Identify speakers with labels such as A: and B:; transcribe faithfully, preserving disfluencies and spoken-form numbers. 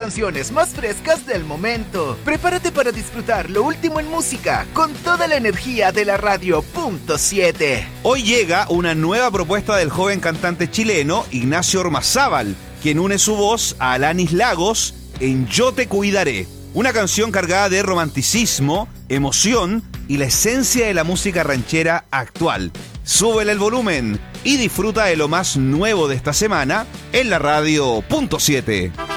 A: canciones más frescas del momento. Prepárate para disfrutar lo último en música con toda la energía de la radio punto siete.
B: Hoy llega una nueva propuesta del joven cantante chileno Ignacio Ormazábal, quien une su voz a Alanis Lagos en Yo te cuidaré, una canción cargada de romanticismo, emoción y la esencia de la música ranchera actual. Súbele el volumen y disfruta de lo más nuevo de esta semana en la radio punto siete.